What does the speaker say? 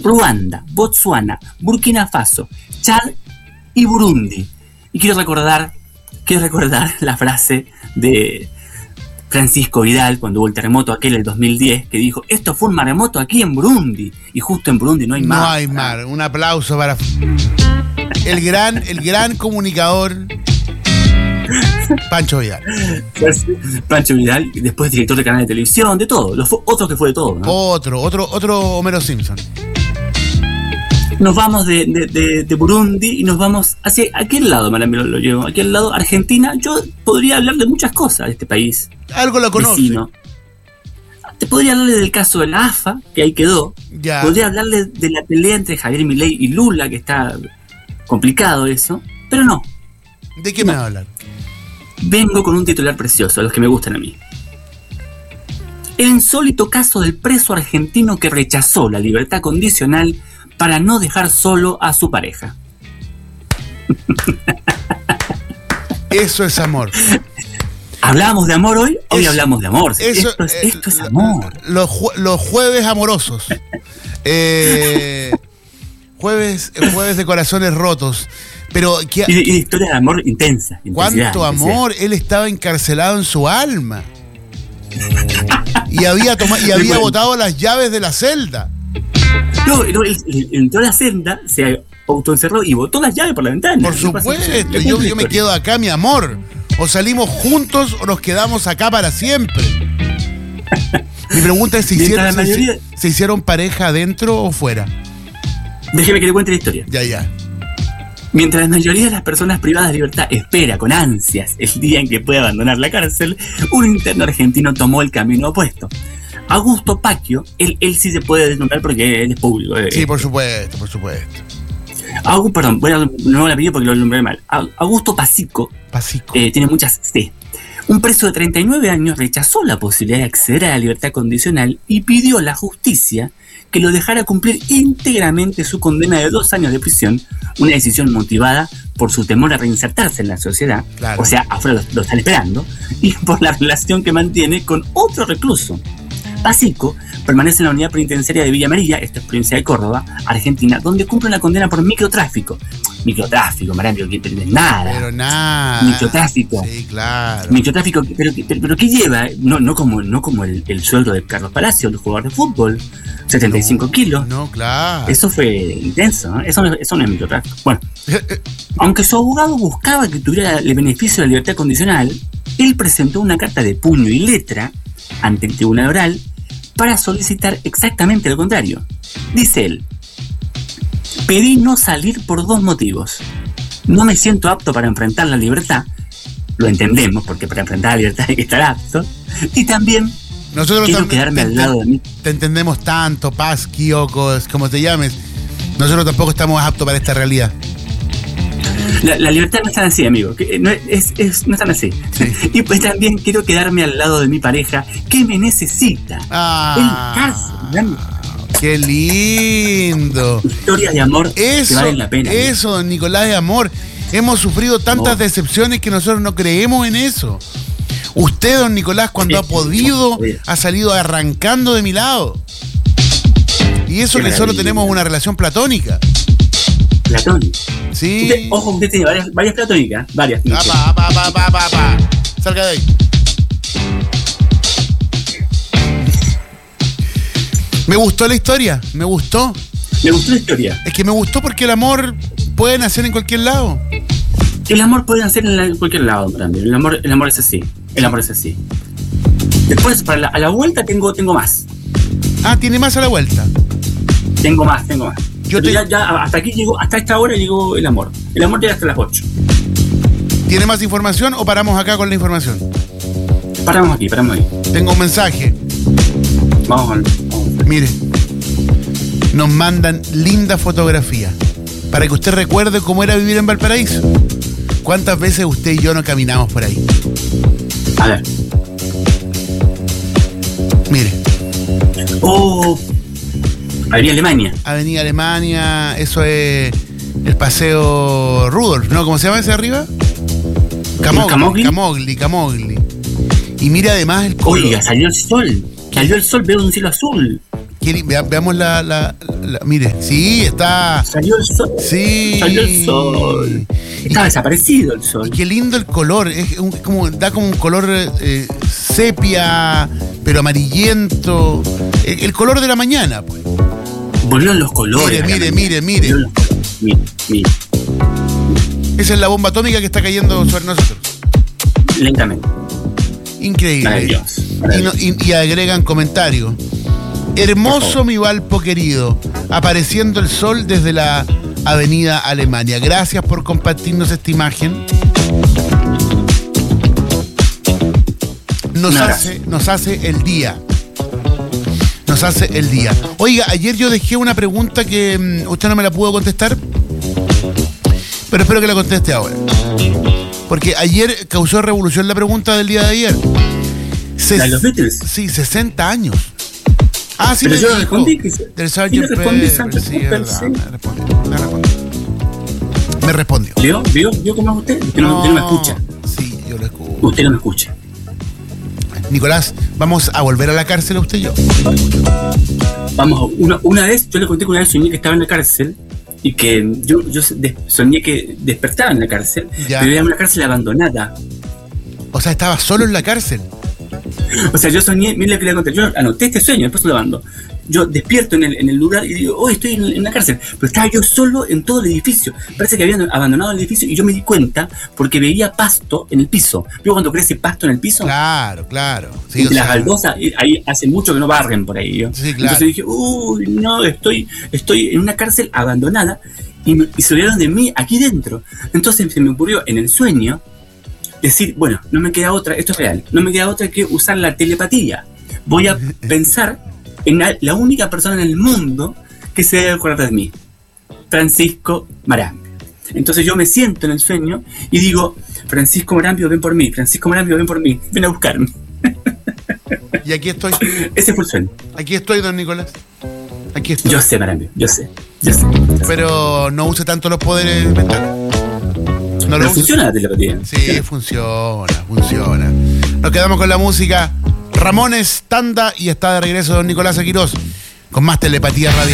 Ruanda, Botsuana, Burkina Faso, Chad y Burundi. Y quiero recordar la frase de Francisco Vidal cuando hubo el terremoto aquel del 2010, que dijo: esto fue un maremoto aquí en Burundi, y justo en Burundi no hay mar. No hay mar. Un aplauso para el gran comunicador Pancho Vidal. Pancho Vidal, después director de canal de televisión, de todo. Otro que fue de todo, ¿no? Otro Homero Simpson. Nos vamos de Burundi y nos vamos hacia aquel lado, Maramelo, lo llevo. Aquel lado, Argentina. Yo podría hablar de muchas cosas de este país. Algo lo conoce. Vecino. Te podría hablarle del caso de la AFA, que ahí quedó. Ya. Podría hablarle de la pelea entre Javier Milei y Lula, que está complicado eso. Pero no. ¿De qué me va a hablar? Vengo con un titular precioso, a los que me gustan a mí. El insólito caso del preso argentino que rechazó la libertad condicional para no dejar solo a su pareja. Eso es amor. ¿Hablábamos de amor hoy? Hoy hablamos de amor. Esto es amor. Los jueves amorosos. Jueves de corazones rotos. Pero y de historia de amor intensa. ¿Cuánto amor? Él estaba encarcelado en su alma. Y había botado las llaves de la celda. No, él entró a la celda, se autoencerró y botó las llaves por la ventana. Por supuesto, yo me quedo acá, mi amor. O salimos juntos o nos quedamos acá para siempre. Mi pregunta es: ¿se hicieron pareja adentro o fuera? Déjeme que le cuente la historia. Ya. Mientras la mayoría de las personas privadas de libertad espera con ansias el día en que pueda abandonar la cárcel, un interno argentino tomó el camino opuesto. Augusto Pacchio, él sí se puede desnombrar porque él es público. Sí, por supuesto. Perdón, no la pido porque lo nombré mal. Augusto Pasico. Tiene muchas C. Un preso de 39 años rechazó la posibilidad de acceder a la libertad condicional y pidió a la justicia que lo dejara cumplir íntegramente su condena de 2 años de prisión, una decisión motivada por su temor a reinsertarse en la sociedad, claro. O sea, afuera lo están esperando, y por la relación que mantiene con otro recluso. Pasico permanece en la unidad penitenciaria de Villa María, esto es provincia de Córdoba, Argentina, donde cumple una condena por microtráfico. Maravilla, que nada. Pero nada. Microtráfico. Sí, claro. Microtráfico, pero ¿qué lleva? No como el sueldo de Carlos Palacio, el jugador de fútbol, 75 kilos. No, claro. Eso fue intenso, ¿no? Eso no es microtráfico. Bueno, aunque su abogado buscaba que tuviera el beneficio de la libertad condicional, él presentó una carta de puño y letra ante el tribunal oral para solicitar exactamente lo contrario. Dice él: pedí no salir por 2 motivos. No me siento apto para enfrentar la libertad. Lo entendemos, porque para enfrentar la libertad hay que estar apto. Y también quiero quedarme al lado de mí. Te entendemos tanto, Paz, Kyoko, como te llames. Nosotros tampoco estamos aptos para esta realidad. La libertad no es tan así, amigo. No es tan así. Sí. Y pues también quiero quedarme al lado de mi pareja, que me necesita. El caso. ¡Qué lindo! Historia de amor que valen la pena. Eso, don Nicolás, de amor. Hemos sufrido tantas decepciones que nosotros no creemos en eso. Usted, don Nicolás, cuando ha podido, ha salido arrancando de mi lado. Y eso que solo tenemos una relación platónica. ¿Platónica? Sí. Usted tiene varias platónicas. Varias. Salga de ahí. Me gustó la historia, me gustó. Me gustó la historia. Es que me gustó porque el amor puede nacer en cualquier lado. El amor puede nacer en cualquier lado, también. El amor es así. El amor es así. Después, a la vuelta tengo más. Ah, ¿tiene más a la vuelta? Tengo más. Ya hasta aquí llegó, hasta esta hora llegó el amor. El amor llega hasta las 8. ¿Tiene más información o paramos acá con la información? Paramos aquí. Tengo un mensaje. Vamos. Mire, nos mandan linda fotografía para que usted recuerde cómo era vivir en Valparaíso. ¿Cuántas veces usted y yo no caminamos por ahí? A ver. Mire. Avenida Alemania, eso es el paseo Rudolf, ¿no? ¿Cómo se llama ese arriba? Camogli. Y mira además el color. Oiga, salió el sol, veo un cielo azul. Veamos la. Mire, sí, está. ¿Salió el sol? Sí. Salió el sol. Está desaparecido el sol. Y qué lindo el color. Da como un color sepia, pero amarillento. El color de la mañana, pues. Volvieron los colores. Mire. Esa es la bomba atómica que está cayendo sobre nosotros. Lentamente. Increíble. Maravilloso. Y agregan comentarios. Hermoso mi Valpo querido, apareciendo el sol desde la avenida Alemania. Gracias por compartirnos esta imagen. Nos hace el día. Nos hace el día. Oiga, ayer yo dejé una pregunta que usted no me la pudo contestar, pero espero que la conteste ahora. Porque ayer causó revolución la pregunta del día de ayer. ¿La de los Beatles? Sí, 60 años. Ah, sí, pero yo respondí que del Sgt. Pepper, sí, es verdad, me respondió. ¿Vio cómo es usted? Usted no me escucha. Sí, yo lo escucho. Usted no me escucha. Nicolás, ¿vamos a volver a la cárcel usted y yo? Vamos, una vez, yo le conté que una vez soñé que estaba en la cárcel y que yo soñé que despertaba en la cárcel, pero era una cárcel abandonada. O sea, estaba solo en la cárcel. O sea, yo soñé, mire lo que le conté, yo anoté este sueño, después lo mando. Yo despierto en el lugar y digo, estoy en la cárcel, pero estaba yo solo en todo el edificio. Parece que habían abandonado el edificio y yo me di cuenta porque veía pasto en el piso. ¿Vio cuando crece pasto en el piso? Claro. Sí, las baldosas, ahí hace mucho que no barren por ahí. ¿no? Sí, claro. Entonces dije, no, estoy en una cárcel abandonada y se olvidaron de mí aquí dentro. Entonces se me ocurrió en el sueño decir, bueno, no me queda otra, esto es real, no me queda otra que usar la telepatía. Voy a pensar en la única persona en el mundo que se debe acordar de mí, Francisco Marambio. Entonces yo me siento en el sueño y digo, Francisco Marambio, ven por mí, Francisco Marambio, ven por mí, ven a buscarme. Y aquí estoy. Ese fue el sueño. Aquí estoy, don Nicolás. Aquí estoy. Yo sé, Marambio, yo sé. Pero no use tanto los poderes mentales. Pero funciona la telepatía. Sí, funciona. Nos quedamos con la música. Ramones, tanda, y está de regreso don Nicolás Aquirós con más telepatía radial.